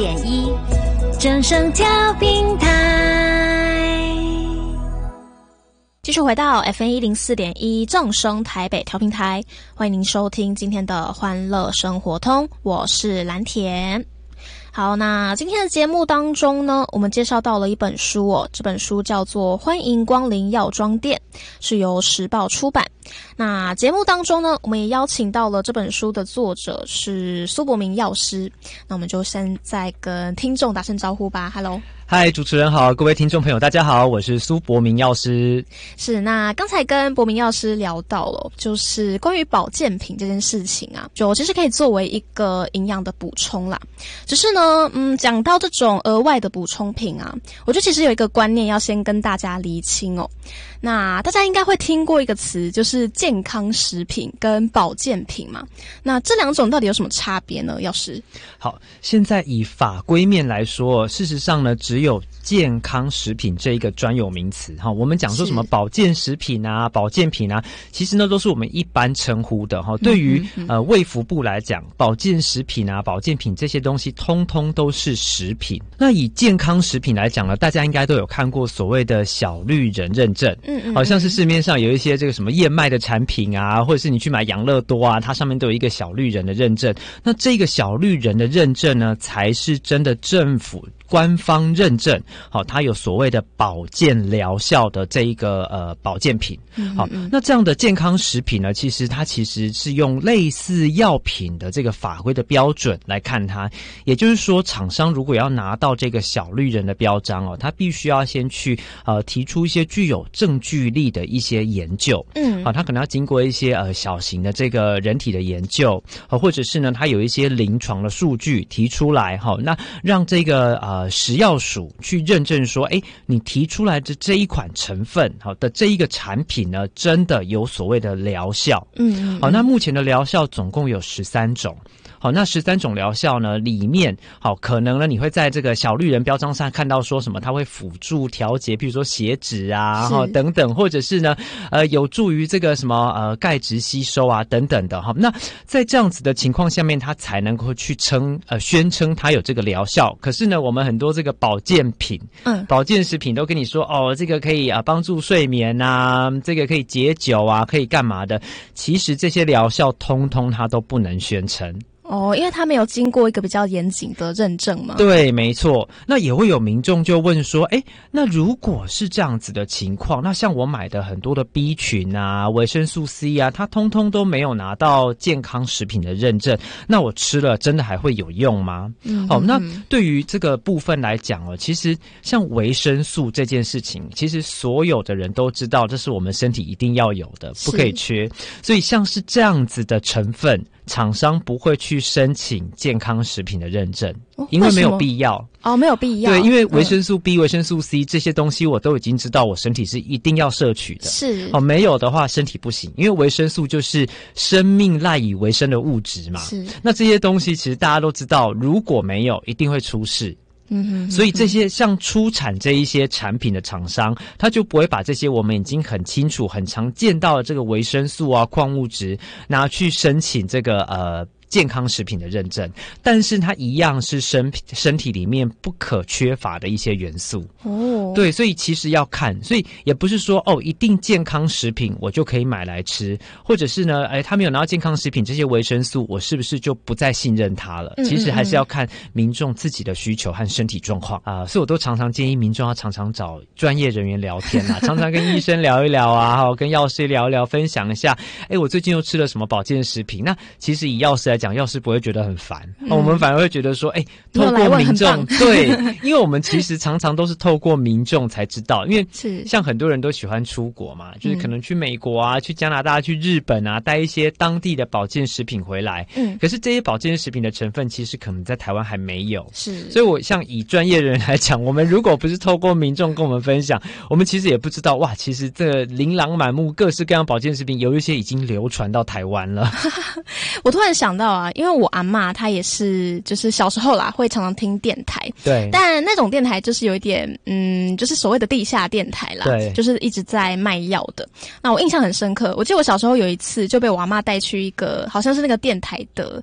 104.1正声调频台，继续回到 FM104.1正声台北调频台，欢迎您收听今天的欢乐生活通，我是蓝田。好，那今天的节目当中呢，我们介绍到了一本书哦，这本书叫做《欢迎光临药妆店》，是由时报出版。那节目当中呢，我们也邀请到了这本书的作者是苏博明药师，那我们就现在跟听众打声招呼吧。 Hello， 嗨，主持人好，各位听众朋友大家好，我是苏博明药师。是， 那刚才跟博明药师聊到了就是关于保健品这件事情啊，就其实可以作为一个营养的补充啦。只是呢讲到这种额外的补充品啊，我觉得其实有一个观念要先跟大家厘清哦。那大家应该会听过一个词，就是健康食品跟保健品嘛。那这两种到底有什么差别呢？药师？ 好，现在以法规面来说，事实上呢，只有健康食品这一个专有名词哈。我们讲说什么保健食品啊、保健品啊，其实呢都是我们一般称呼的哈。对于卫福部来讲，保健食品啊、保健品这些东西，通通都是食品。那以健康食品来讲呢，大家应该都有看过所谓的小绿人认证。好像是市面上有一些这个什么燕麦的产品啊，或者是你去买养乐多啊，它上面都有一个小绿人的认证。那这个小绿人的认证呢，才是真的政府官方认证，好，它有所谓的保健疗效的这一个保健品。好，那这样的健康食品呢，其实是用类似药品的这个法规的标准来看它。也就是说，厂商如果要拿到这个小绿人的标章哦，它必须要先去提出一些具有证据力的一些研究。好，它可能要经过一些小型的这个人体的研究，或者是呢，它有一些临床的数据提出来。好，那让这个食药署去认证说，你提出来的这一款成分好的这一个产品呢，真的有所谓的疗效。好，那目前的疗效总共有13种。好，那13种疗效呢，里面好可能呢，你会在这个小绿人标章上看到说什么，它会辅助调节，比如说血脂啊，等等，或者是呢，有助于这个什么钙质吸收啊，等等的哈。那在这样子的情况下面，它才能够去宣称它有这个疗效。可是呢，我们很多这个保健品，保健食品都跟你说哦，这个可以帮助睡眠啊，这个可以解酒啊，可以干嘛的？其实这些疗效通通它都不能宣称。 因为它没有经过一个比较严谨的认证嘛。 对，没错。那也会有民众就问说，那如果是这样子的情况，那像我买的很多的 B 群啊、维生素 C 啊，它通通都没有拿到健康食品的认证，那我吃了真的还会有用吗？好，那对于这个部分来讲哦，其实像维生素这件事情，其实所有的人都知道，这是我们身体一定要有的，不可以缺。所以像是这样子的成分，厂商不会去申请健康食品的认证，因为没有必要。 没有必要。 对，因为维生素 B、维生素 C 这些东西我都已经知道我身体是一定要摄取的。是。没有的话身体不行，因为维生素就是生命赖以为生的物质嘛。是。那这些东西其实大家都知道，如果没有一定会出事。所以这些像出产这一些产品的厂商，他就不会把这些我们已经很清楚、很常见到的这个维生素啊、矿物质拿去申请这个健康食品的认证，但是它一样是身体里面不可缺乏的一些元素。对，所以其实要看，所以也不是说一定健康食品我就可以买来吃，或者是呢，他没有拿到健康食品这些维生素，我是不是就不再信任它了？其实还是要看民众自己的需求和身体状况啊。所以我都常常建议民众要常常找专业人员聊天啊，常常跟医生聊一聊啊，跟药师聊一聊，分享一下，我最近又吃了什么保健食品。那其实以药师来讲，药师不会觉得很烦，我们反而会觉得说，透过民众，对，因为我们其实常常都是透过民众才知道，因为像很多人都喜欢出国嘛，就是可能去美国啊、去加拿大、去日本啊，带一些当地的保健食品回来。可是这些保健食品的成分其实可能在台湾还没有。是，所以我像以专业人来讲，我们如果不是透过民众跟我们分享，我们其实也不知道哇，其实这琳琅满目各式各样保健食品有一些已经流传到台湾了。 我突然想到因为我阿嬷她也是，就是小时候啦，会常常听电台。对，但那种电台就是有一点，就是所谓的地下电台啦。对，就是一直在卖药的。那我印象很深刻，我记得我小时候有一次就被我阿嬷带去一个，好像是那个电台的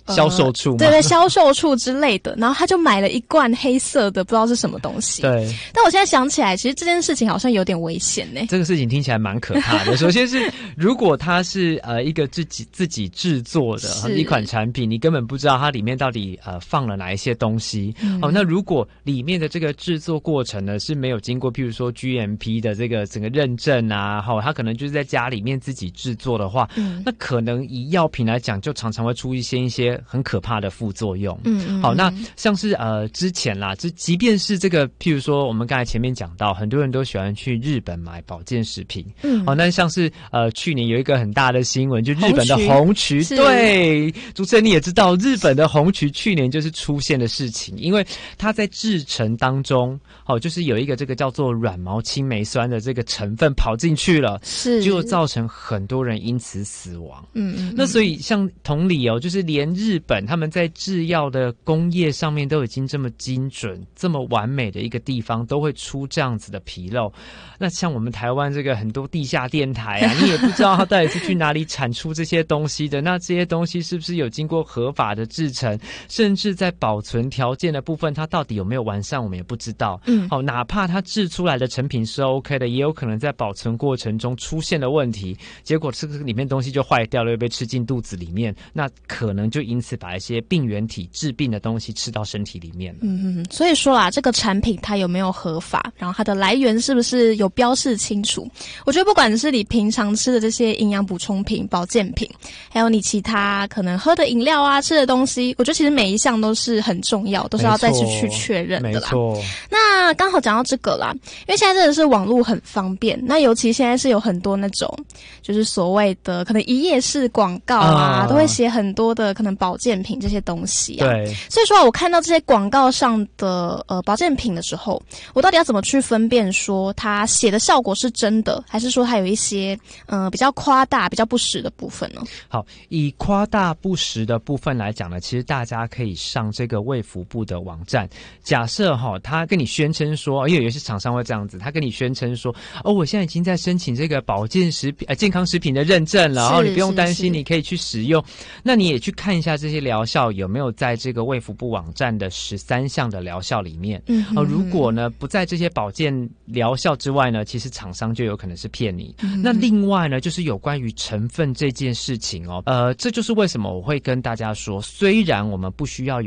销售处嘛， 对，销售处之类的，然后他就买了一罐黑色的，不知道是什么东西。 对， 但我现在想起来，其实这件事情好像有点危险呢。 这个事情听起来蛮可怕的。首先是，如果它是一个自己制作的一款产品，你根本不知道它里面到底放了哪一些东西。那如果里面的这个制作过程呢是没有经过，譬如说 GMP 的这个整个认证啊，它可能就是在家里面自己制作的话，那可能以药品来讲，就常常会出一些很可怕的副作用。好，那像是之前啦，即便是这个，譬如说我们刚才前面讲到，很多人都喜欢去日本买保健食品。好，那像是去年有一个很大的新闻，就日本的红曲，对，主持人你也知道，日本的红曲去年就是出现的事情，因为它在制成当中，就是有一个这个叫做软毛青霉酸的这个成分跑进去了，就造成很多人因此死亡。那所以像同理就是连日本他们在制药的工业上面都已经这么精准、这么完美的一个地方，都会出这样子的纰漏。那像我们台湾这个很多地下电台啊，你也不知道它到底是去哪里产出这些东西的。那这些东西是不是有经过合法的制成？甚至在保存条件的部分，它到底有没有完善，我们也不知道。好，哪怕它制出来的成品是 OK 的，也有可能在保存过程中出现了问题，结果这个里面东西就坏掉了，又被吃进肚子里面，那可能就因此把一些病原体致病的东西吃到身体里面了。 所以说啦，这个产品它有没有合法，然后它的来源是不是有标示清楚？我觉得不管是你平常吃的这些营养补充品、保健品，还有你其他可能喝的饮料啊、吃的东西，我觉得其实每一项都是很重要，都是要再去确认的啦。 没错。 那刚好讲到这个啦，因为现在真的是网络很方便，那尤其现在是有很多那种就是所谓的可能一页式广告啊，都会写很多的可能保健品这些东西啊。 对。 所以说我看到这些广告上的保健品的时候，我到底要怎么去分辨说它写的效果是真的，还是说它有一些比较夸大、比较不实的部分呢？ 好，以夸大不实的部分来讲呢，其实大家可以上这个卫福部的网站。假设他跟你宣称说，因为有些厂商会这样子，他跟你宣称说，我现在已经在申请这个保健食品健康食品的认证了，然后你不用担心，你可以去使用。那你也去看一下这些疗效有没有在这个卫福部网站的13项的疗效里面。如果呢不在这些保健疗效之外呢，其实厂商就有可能是骗你。那另外呢，就是有关于成分这件事情这就是为什么我会跟大家说，虽然我们不需要